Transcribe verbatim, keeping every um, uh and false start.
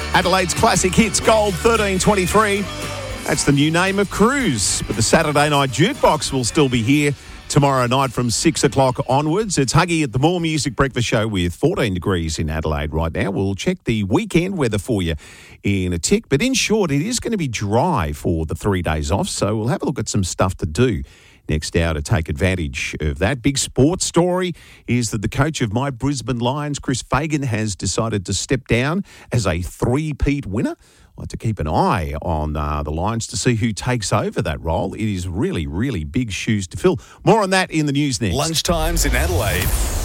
Adelaide's classic hits Gold thirteen twenty-three. That's the new name of Cruise. But the Saturday night jukebox will still be here tomorrow night from six o'clock onwards. It's Huggy at the More Music Breakfast Show with fourteen degrees in Adelaide right now. We'll check the weekend weather for you in a tick. But in short, it is going to be dry for the three days off, so we'll have a look at some stuff to do next hour to take advantage of that. Big sports story is that the coach of my Brisbane Lions, Chris Fagan, has decided to step down as a three-peat winner. I'll have to keep an eye on uh, the Lions to see who takes over that role. It is really, really big shoes to fill. More on that in the news next. Lunchtimes in Adelaide.